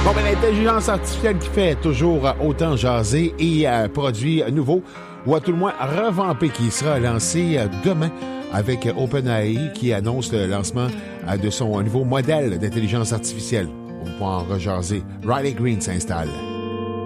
Bon, ben, l'intelligence artificielle qui fait toujours autant jaser et produit nouveau, ou à tout le moins revampé, qui sera lancé demain avec OpenAI qui annonce le lancement de son nouveau modèle d'intelligence artificielle. On peut en rejaser. Riley Green s'installe.